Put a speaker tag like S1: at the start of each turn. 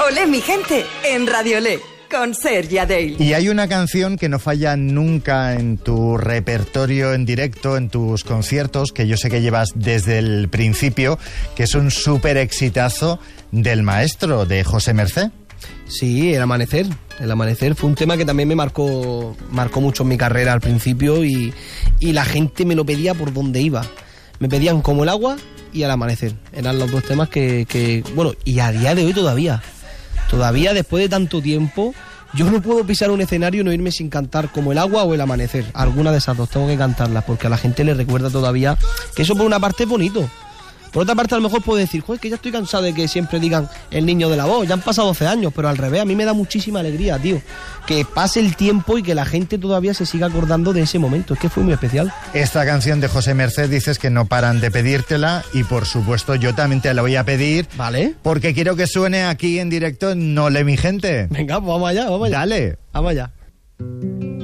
S1: Olé mi gente en Radio Olé con Sergia Dale.
S2: Y hay una canción que no falla nunca en tu repertorio en directo, en tus conciertos, que yo sé que llevas desde el principio, que es un súper exitazo del maestro, de José Mercé.
S3: Sí, El Amanecer. El Amanecer fue un tema que también me marcó mucho en mi carrera al principio y la gente me lo pedía por donde iba. Me pedían Como el agua y El Amanecer. Eran los dos temas que bueno, y a día de hoy todavía después de tanto tiempo, yo no puedo pisar un escenario y no irme sin cantar Como el agua o El Amanecer. Alguna de esas dos tengo que cantarlas porque a la gente le recuerda todavía que eso por una parte es bonito. Por otra parte, a lo mejor puedo decir, joder, que ya estoy cansado de que siempre digan el niño de la voz, ya han pasado 12 años, pero al revés, a mí me da muchísima alegría, tío, que pase el tiempo y que la gente todavía se siga acordando de ese momento, es que fue muy especial.
S2: Esta canción de José Mercé dices que no paran de pedírtela y por supuesto yo también te la voy a pedir.
S3: ¿Vale?
S2: Porque quiero que suene aquí en directo en Olé mi gente.
S3: Venga, pues vamos allá.
S2: Dale.
S3: Vamos allá.